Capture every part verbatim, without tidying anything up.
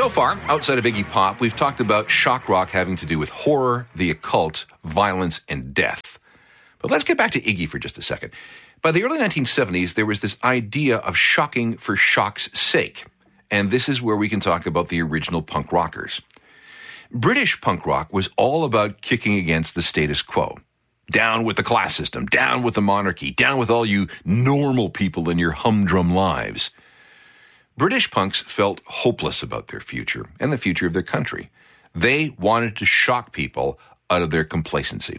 So far, outside of Iggy Pop, we've talked about shock rock having to do with horror, the occult, violence, and death. But let's get back to Iggy for just a second. By the early nineteen seventies, there was this idea of shocking for shock's sake. And this is where we can talk about the original punk rockers. British punk rock was all about kicking against the status quo. Down with the class system, down with the monarchy, down with all you normal people in your humdrum lives. British punks felt hopeless about their future and the future of their country. They wanted to shock people out of their complacency.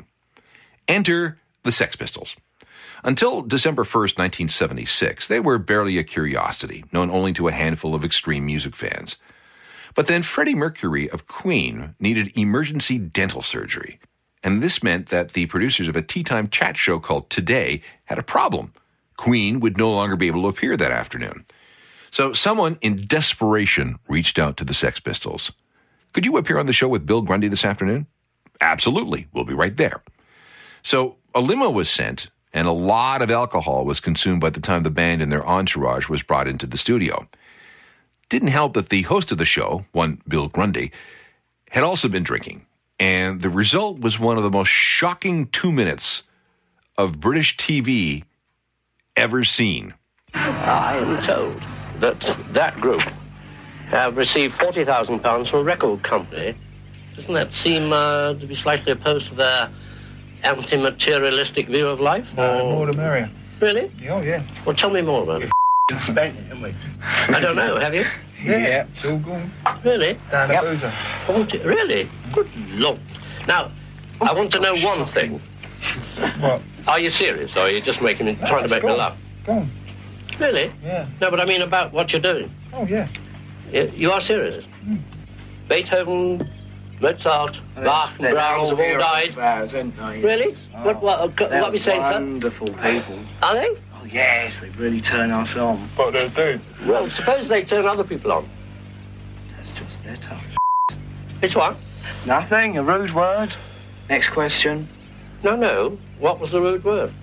Enter the Sex Pistols. Until December first, nineteen seventy-six, they were barely a curiosity, known only to a handful of extreme music fans. But then Freddie Mercury of Queen needed emergency dental surgery. And this meant that the producers of a tea-time chat show called Today had a problem. Queen would no longer be able to appear that afternoon. So someone in desperation reached out to the Sex Pistols. Could you appear on the show with Bill Grundy this afternoon? Absolutely. We'll be right there. So a limo was sent, and a lot of alcohol was consumed by the time the band and their entourage was brought into the studio. Didn't help that the host of the show, one Bill Grundy, had also been drinking. And the result was one of the most shocking two minutes of British T V ever seen. I am told that that group have received forty thousand pounds from a record company. Doesn't that seem uh, to be slightly opposed to their anti-materialistic view of life? No, the more the merrier. Really? Oh, yeah. Well, tell me more about it. We spent it, haven't we? I don't know, have you? Yeah, yeah, it's all gone. Really? Down the Yep. boozer. forty Really? Good Lord. Now, I want to know one thing. What? Are you serious, or are you just making me, No, trying to it's make me gone. laugh? Gone. Really? Yeah. No, but I mean about what you're doing. Oh, yeah. You, you are serious? Mm. Beethoven, Mozart, Bach, and Brahms have all died. Ours, aren't they? Really? Oh, What, what, uh, what they're are we saying, sir? wonderful people. Are they? Oh, yes, they really turn us on. What they're doing? Well, suppose they turn other people on. That's just their touch. It's what? Nothing, a rude word. Next question. No, no. What was the rude word?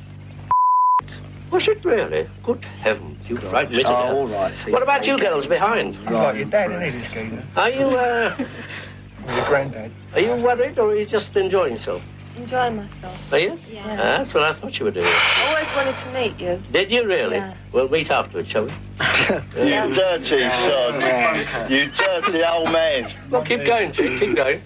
Was it really? Good heavens, you frightened me to Oh, death. all right. See, What about you girls behind? He's like your dad, isn't he, this geezer? Are you, uh, Or your granddad. are you worried or are you just enjoying yourself? Enjoy myself. Are you? Yeah. That's what I thought you were doing. I always wanted to meet you. Did you really? Yeah. We'll meet afterwards, shall we? Yeah. You dirty son. You dirty old man. Well, keep going, Chick. Keep going.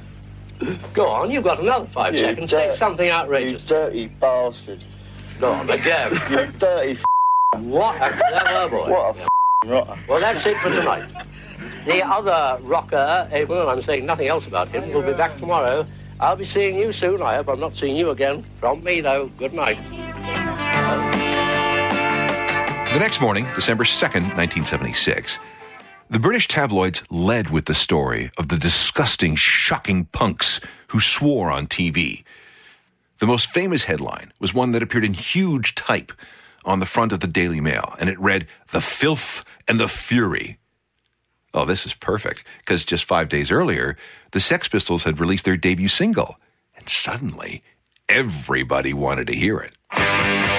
Go on, you've got another five You seconds. dirt- Say something You outrageous. dirty bastard. Go on, again. You dirty f***. What a clever boy. What a f***ing rotter. Well, that's it for tonight. The other rocker, Abel, and I'm saying nothing else about him, will be back tomorrow. I'll be seeing you soon. I hope I'm not seeing you again. From me, though, good night. The next morning, December second, nineteen seventy-six, the British tabloids led with the story of the disgusting, shocking punks who swore on T V. The most famous headline was one that appeared in huge type on the front of the Daily Mail, and it read, "The Filth and the Fury." Oh, this is perfect, because just five days earlier, the Sex Pistols had released their debut single, and suddenly, everybody wanted to hear it.